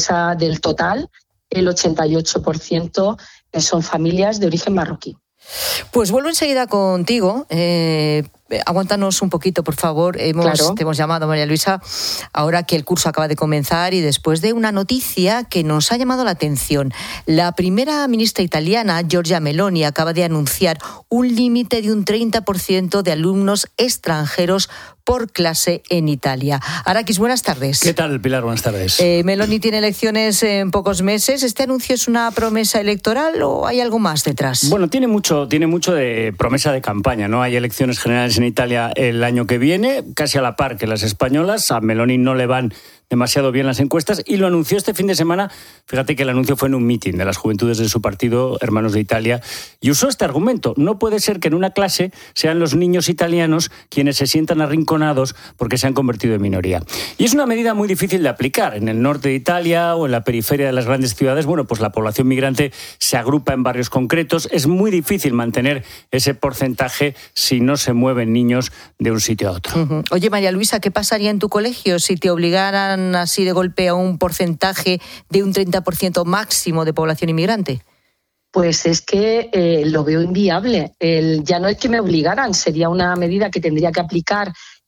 del total, el 88% son familias de origen marroquí. Pues vuelvo enseguida contigo. Aguántanos un poquito, por favor. Claro. Te hemos llamado, María Luisa, ahora que el curso acaba de comenzar y después de una noticia que nos ha llamado la atención. La primera ministra italiana, Giorgia Meloni, acaba de anunciar un límite de un 30% de alumnos extranjeros por clase en Italia. Arakis, buenas tardes. ¿Qué tal, Pilar? Buenas tardes. Meloni tiene elecciones en pocos meses. ¿Este anuncio es una promesa electoral o hay algo más detrás? Bueno, tiene mucho de promesa de campaña, ¿no? Hay elecciones generales en Italia el año que viene, casi a la par que las españolas. A Meloni no le van demasiado bien las encuestas y lo anunció este fin de semana. Fíjate que el anuncio fue en un mitin de las juventudes de su partido, Hermanos de Italia, y usó este argumento. No puede ser que en una clase sean los niños italianos quienes se sientan arrinconados porque se han convertido en minoría. Y es una medida muy difícil de aplicar. En el norte de Italia o en la periferia de las grandes ciudades, bueno, pues la población migrante se agrupa en barrios concretos. Es muy difícil mantener ese porcentaje si no se mueven niños de un sitio a otro. Uh-huh. Oye, María Luisa, ¿qué pasaría en tu colegio si te obligaran así de golpe a un porcentaje de un 30% máximo de población inmigrante? Pues es que lo veo inviable. Ya no es que me obligaran, sería una medida que tendría que aplicar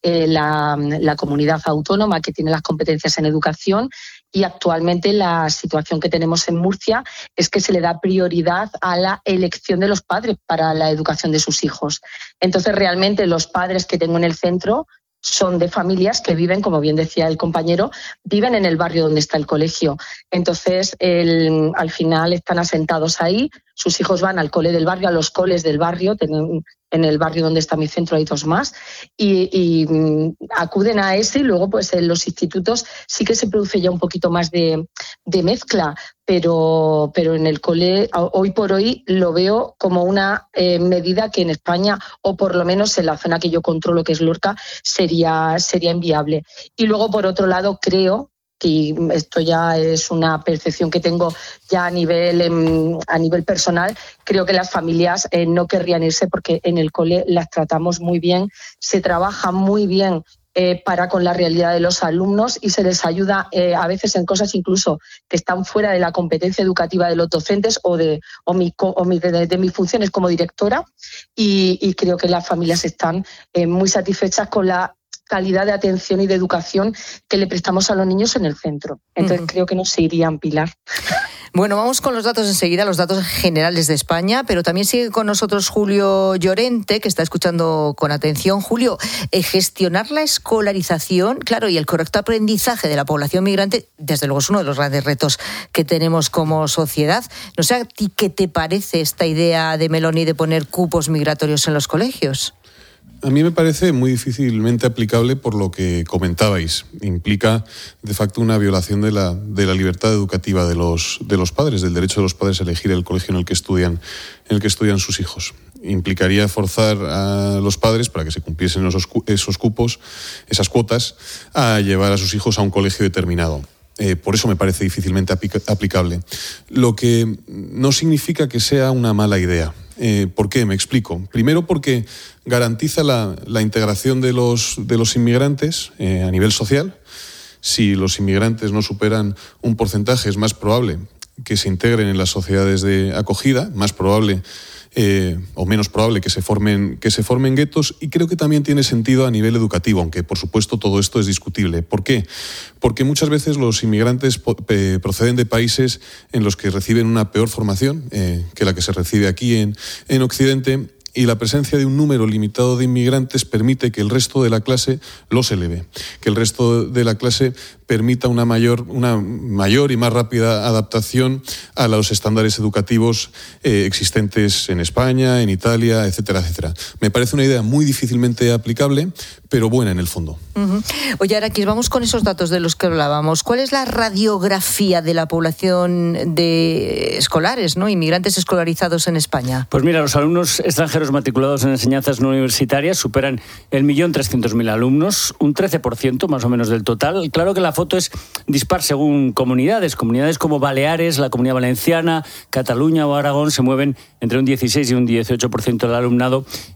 la comunidad autónoma que tiene las competencias en educación, y actualmente la situación que tenemos en Murcia es que se le da prioridad a la elección de los padres para la educación de sus hijos. Entonces, realmente los padres que tengo en el centro son de familias que viven, como bien decía el compañero, viven en el barrio donde está el colegio. Entonces, al final están asentados ahí, sus hijos van al cole del barrio, a los coles del barrio, en el barrio donde está mi centro hay 2 más, y acuden a ese, y luego pues en los institutos sí que se produce ya un poquito más de mezcla, pero en el cole hoy por hoy lo veo como una medida que en España, o por lo menos en la zona que yo controlo, que es Lorca, sería inviable. Y luego, por otro lado, creo que esto ya es una percepción que tengo ya a nivel personal, creo que las familias no querrían irse porque en el cole las tratamos muy bien, se trabaja muy bien para con la realidad de los alumnos y se les ayuda a veces en cosas incluso que están fuera de la competencia educativa de los docentes o de mis funciones como directora, y creo que las familias están muy satisfechas con la calidad de atención y de educación que le prestamos a los niños en el centro. Entonces creo que no se irían, Pilar. Bueno, vamos con los datos enseguida, los datos generales de España, pero también sigue con nosotros Julio Llorente, que está escuchando con atención. Julio, gestionar la escolarización, claro, y el correcto aprendizaje de la población migrante, desde luego es uno de los grandes retos que tenemos como sociedad. No sé a ti qué te parece esta idea de Meloni de poner cupos migratorios en los colegios. A mí me parece muy difícilmente aplicable por lo que comentabais. Implica, de facto, una violación de la libertad educativa de los padres, del derecho de los padres a elegir el colegio en el que estudian sus hijos. Implicaría forzar a los padres, para que se cumpliesen esos cupos, esas cuotas, a llevar a sus hijos a un colegio determinado. Por eso me parece difícilmente aplicable. Lo que no significa que sea una mala idea. ¿Por qué? Me explico. Primero, porque garantiza la integración de los inmigrantes a nivel social. Si los inmigrantes no superan un porcentaje, es más probable que se integren en las sociedades de acogida, más probable o menos probable que se formen guetos, y creo que también tiene sentido a nivel educativo, aunque por supuesto todo esto es discutible. ¿Por qué? Porque muchas veces los inmigrantes proceden de países en los que reciben una peor formación que la que se recibe aquí en Occidente, y la presencia de un número limitado de inmigrantes permite que el resto de la clase los eleve, que el resto de la clase permita una mayor y más rápida adaptación a los estándares educativos existentes en España, en Italia, etcétera, etcétera. Me parece una idea muy difícilmente aplicable, pero buena en el fondo. Uh-huh. Oye, Arakis, vamos con esos datos de los que hablábamos. ¿Cuál es la radiografía de la población de escolares, ¿no? Inmigrantes escolarizados en España? Pues mira, los alumnos extranjeros matriculados en enseñanzas no universitarias superan el 1.300.000 alumnos, un 13% más o menos del total. Claro que la foto es dispar según comunidades. Comunidades como Baleares, la Comunidad Valenciana, Cataluña o Aragón se mueven entre un 16 y un 18% del alumnado,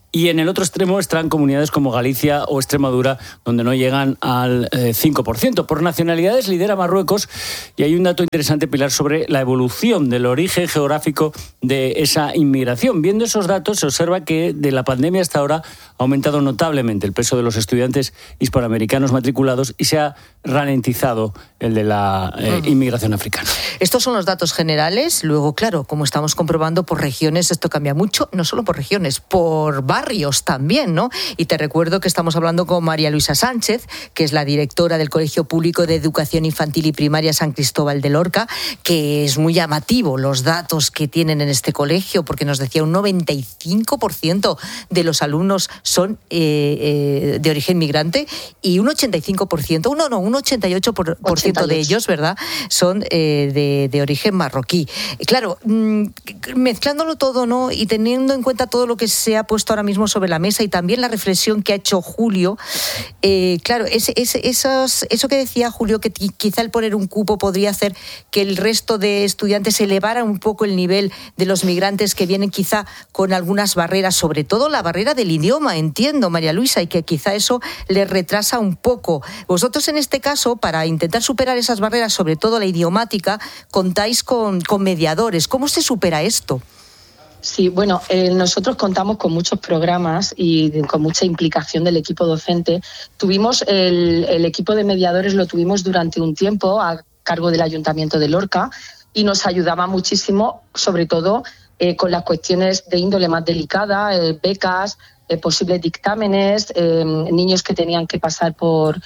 y en el otro extremo están comunidades como Galicia o Extremadura, donde no llegan al 5%. Por nacionalidades lidera Marruecos, y hay un dato interesante, Pilar, sobre la evolución del origen geográfico de esa inmigración. Viendo esos datos, se observa que de la pandemia hasta ahora ha aumentado notablemente el peso de los estudiantes hispanoamericanos matriculados y se ha ralentizado el de la inmigración africana. Estos son los datos generales. Luego, claro, como estamos comprobando, por regiones esto cambia mucho, no solo por regiones, por barrios también, ¿no? Y te recuerdo que estamos hablando con María Luisa Sánchez, que es la directora del Colegio Público de Educación Infantil y Primaria San Cristóbal de Lorca, que es muy llamativo los datos que tienen en este colegio, porque nos decía un 95% de los alumnos son de origen migrante y un 85%, un 88% de ellos, ¿verdad?, son de origen marroquí. Claro, mezclándolo todo, ¿no?, y teniendo en cuenta todo lo que se ha puesto ahora mismo sobre la mesa y también la reflexión que ha hecho Julio, claro, eso que decía Julio, que quizá el poner un cupo podría hacer que el resto de estudiantes elevara un poco el nivel de los migrantes que vienen quizá con algunas barreras, sobre todo la barrera del idioma, entiendo, María Luisa, y que quizá eso les retrasa un poco. Vosotros en este caso, para intentar superar esas barreras, sobre todo la idiomática, contáis con mediadores. ¿Cómo se supera esto? Sí, bueno, nosotros contamos con muchos programas y con mucha implicación del equipo docente. Tuvimos el equipo de mediadores, lo tuvimos durante un tiempo a cargo del Ayuntamiento de Lorca y nos ayudaba muchísimo, sobre todo con las cuestiones de índole más delicada, becas, posibles dictámenes, niños que tenían que pasar por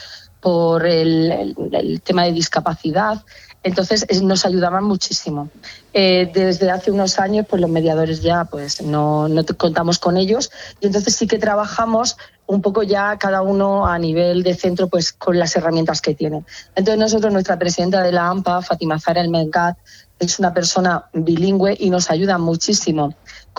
el tema de discapacidad. Entonces nos ayudaban muchísimo. Desde hace unos años, pues los mediadores ya pues no contamos con ellos, y entonces sí que trabajamos un poco ya cada uno a nivel de centro, pues con las herramientas que tiene. Entonces nuestra presidenta de la AMPA, Fátima Zahra El Mengat, es una persona bilingüe y nos ayuda muchísimo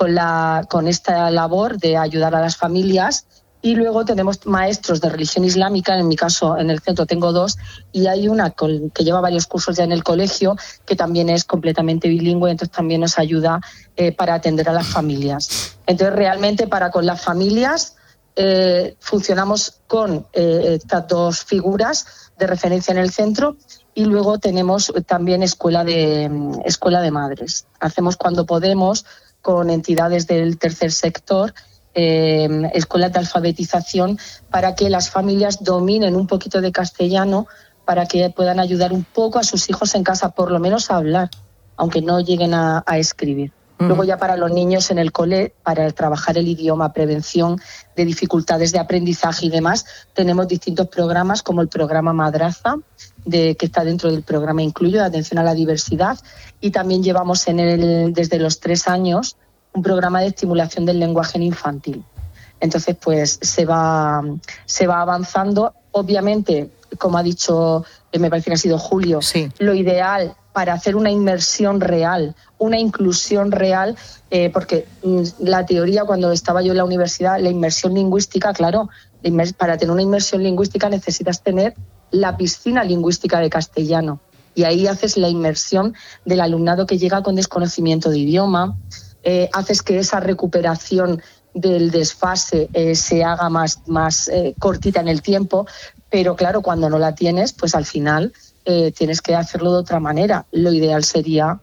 con esta labor de ayudar a las familias. Y luego tenemos maestros de religión islámica, en mi caso en el centro tengo 2, y hay una que lleva varios cursos ya en el colegio, que también es completamente bilingüe, entonces también nos ayuda para atender a las familias. Entonces realmente con las familias funcionamos con estas 2 figuras de referencia en el centro, y luego tenemos también escuela de madres. Hacemos cuando podemos con entidades del tercer sector, escuelas de alfabetización, para que las familias dominen un poquito de castellano, para que puedan ayudar un poco a sus hijos en casa, por lo menos a hablar, aunque no lleguen a escribir. Luego ya para los niños en el cole, para trabajar el idioma, prevención de dificultades de aprendizaje y demás, tenemos distintos programas, como el programa Madraza, que está dentro del programa Incluyo, de atención a la diversidad, y también llevamos desde los 3 años un programa de estimulación del lenguaje infantil. Entonces, pues se va avanzando. Obviamente, como ha dicho, me parece que ha sido Julio, sí, lo ideal para hacer una inmersión real, una inclusión real, porque la teoría, cuando estaba yo en la universidad, la inmersión lingüística, claro, para tener una inmersión lingüística necesitas tener la piscina lingüística de castellano, y ahí haces la inmersión del alumnado que llega con desconocimiento de idioma, haces que esa recuperación del desfase se haga más cortita en el tiempo, pero claro, cuando no la tienes, pues al final tienes que hacerlo de otra manera. Lo ideal sería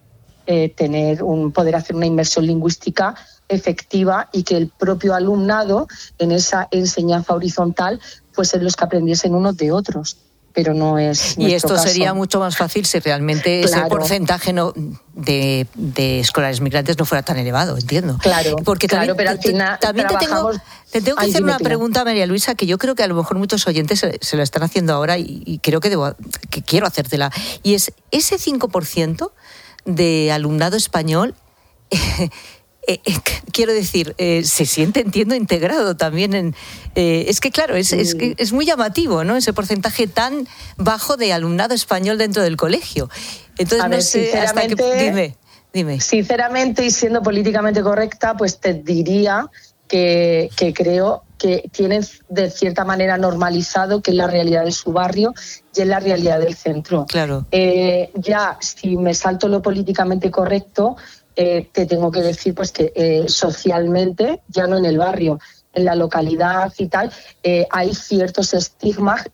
poder hacer una inmersión lingüística efectiva, y que el propio alumnado en esa enseñanza horizontal pues es los que aprendiesen unos de otros. Pero no es y esto caso. Sería mucho más fácil si realmente ese porcentaje de escolares migrantes no fuera tan elevado, entiendo. Claro, porque claro, pero al final también te tengo que hacer una pregunta, María Luisa, que yo creo que a lo mejor muchos oyentes se lo están haciendo ahora, y creo que quiero hacértela. Y es ese 5% de alumnado español. Quiero decir, se siente, entiendo, integrado también es que claro, es muy llamativo, ¿no?, ese porcentaje tan bajo de alumnado español dentro del colegio. Entonces, no sé hasta qué... Dime. Sinceramente, y siendo políticamente correcta, pues te diría que creo que tienen de cierta manera normalizado que es la realidad de su barrio y es la realidad del centro. Claro. Ya, si me salto lo políticamente correcto, te tengo que decir pues que socialmente, ya no en el barrio, en la localidad y tal, hay ciertos estigmas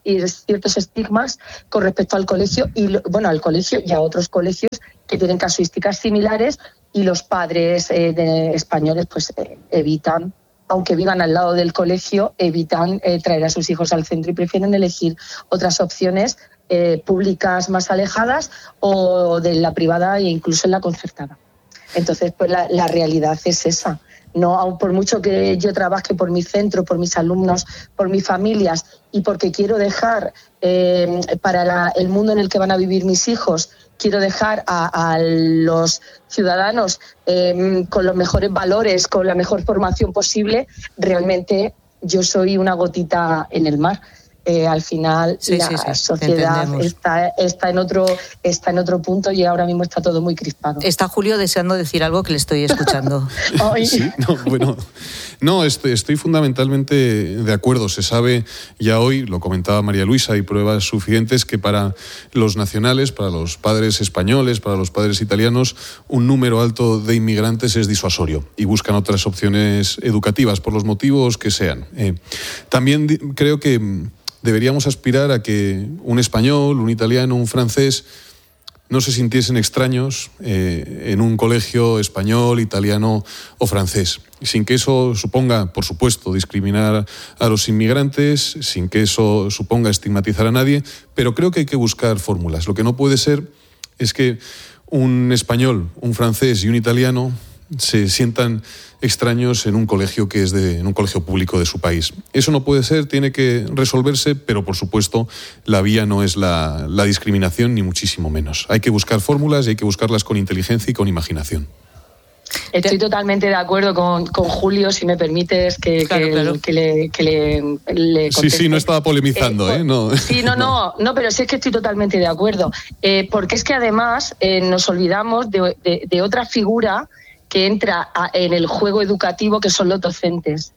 con respecto al colegio al colegio y a otros colegios que tienen casuísticas similares, y los padres españoles pues evitan, aunque vivan al lado del colegio, evitan traer a sus hijos al centro y prefieren elegir otras opciones públicas más alejadas o de la privada e incluso en la concertada. Entonces, pues la realidad es esa. No, por mucho que yo trabaje por mi centro, por mis alumnos, por mis familias y porque quiero dejar para el mundo en el que van a vivir mis hijos, quiero dejar a los ciudadanos con los mejores valores, con la mejor formación posible, realmente yo soy una gotita en el mar. Al final la sociedad está en otro punto y ahora mismo está todo muy crispado. Está Julio deseando decir algo que le estoy escuchando. Sí, estoy fundamentalmente de acuerdo. Se sabe ya hoy, lo comentaba María Luisa, hay pruebas suficientes que para los nacionales, para los padres españoles, para los padres italianos, un número alto de inmigrantes es disuasorio y buscan otras opciones educativas por los motivos que sean. También creo que deberíamos aspirar a que un español, un italiano, un francés no se sintiesen extraños en un colegio español, italiano o francés, sin que eso suponga, por supuesto, discriminar a los inmigrantes, sin que eso suponga estigmatizar a nadie, pero creo que hay que buscar fórmulas. Lo que no puede ser es que un español, un francés y un italiano se sientan extraños en un colegio en un colegio público de su país. Eso no puede ser, tiene que resolverse, pero por supuesto la vía no es la discriminación, ni muchísimo menos. Hay que buscar fórmulas y hay que buscarlas con inteligencia y con imaginación. Estoy totalmente de acuerdo con Julio, si me permites que le conteste. Sí, no estaba polemizando, No. Sí, no, pero sí es que estoy totalmente de acuerdo. Porque es que además nos olvidamos de otra figura que entra en el juego educativo, que son los docentes.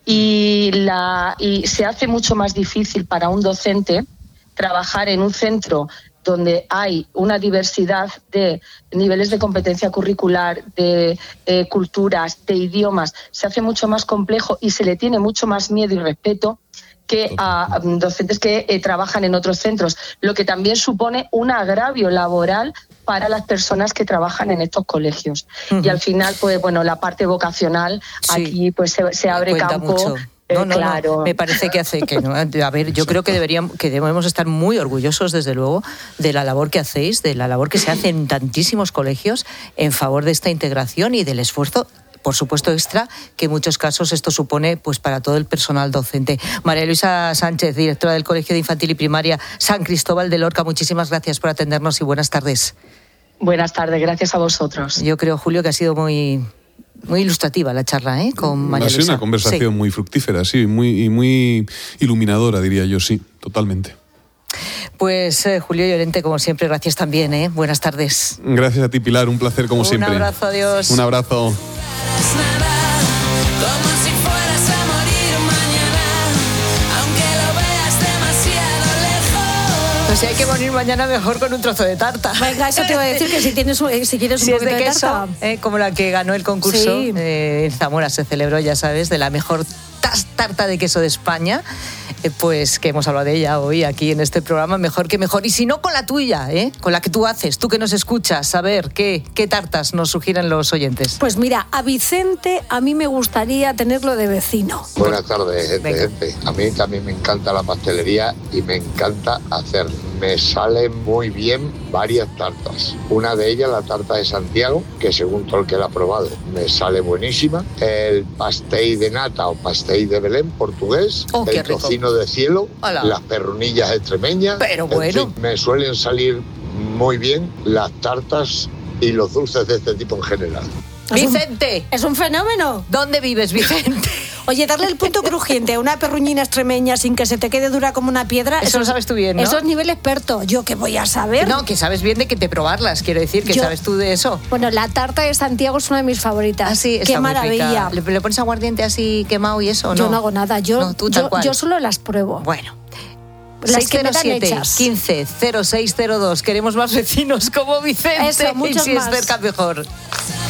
Y se hace mucho más difícil para un docente trabajar en un centro donde hay una diversidad de niveles de competencia curricular, de culturas, de idiomas. Se hace mucho más complejo y se le tiene mucho más miedo y respeto que a docentes que trabajan en otros centros, lo que también supone un agravio laboral para las personas que trabajan en estos colegios. Uh-huh. Y al final, pues bueno, la parte vocacional, aquí pues se abre campo. Mucho. Claro. No, me parece que no. A ver, yo creo que debemos estar muy orgullosos, desde luego, de la labor que hacéis, de la labor que se hace en tantísimos colegios en favor de esta integración y del esfuerzo, por supuesto, extra, que en muchos casos esto supone pues para todo el personal docente. María Luisa Sánchez, directora del Colegio de Infantil y Primaria San Cristóbal de Lorca, muchísimas gracias por atendernos y buenas tardes. Buenas tardes, gracias a vosotros. Yo creo, Julio, que ha sido muy ilustrativa la charla, con María Luisa. Ha sido una conversación muy fructífera, sí, muy iluminadora, diría yo, sí, totalmente. Pues Julio Llorente, como siempre, gracias también, buenas tardes. Gracias a ti, Pilar, un placer como siempre. Un abrazo, adiós. Un abrazo. Pues si hay que morir mañana, mejor con un trozo de tarta. Venga, eso te iba a decir, que si quieres un poquito de queso, tarta. Como la que ganó el concurso, sí. En Zamora se celebró, ya sabes, de la mejor tarta de queso de España, pues que hemos hablado de ella hoy aquí en este programa, mejor que mejor. Y si no, con la tuya, con la que tú haces, tú que nos escuchas, a ver qué tartas nos sugieren los oyentes. Pues mira, a Vicente a mí me gustaría tenerlo de vecino. Buenas tardes, gente. A mí también me encanta la pastelería y me encanta hacer. Me salen muy bien varias tartas. Una de ellas, la tarta de Santiago, que según todo el que la ha probado, me sale buenísima. El pastel de nata o pastel de Belén portugués. El tocino de cielo. Hola. Las perrunillas extremeñas. Pero bueno. En fin, me suelen salir muy bien las tartas y los dulces de este tipo en general. Vicente. Es un fenómeno. ¿Dónde vives, Vicente? Oye, darle el punto crujiente a una perruñina extremeña sin que se te quede dura como una piedra. Eso lo sabes tú bien, ¿no? Eso es nivel experto. ¿Yo qué voy a saber? No, que sabes bien de que te probarlas, quiero decir, que sabes tú de eso. Bueno, la tarta de Santiago es una de mis favoritas. Ah, sí, qué maravilla. ¿Le pones aguardiente así quemado y eso o no? Yo no hago nada, yo solo las pruebo. Bueno. Las 607-15-0602. Queremos más vecinos como Vicente. Eso, muchos y si más. es cerca, mejor.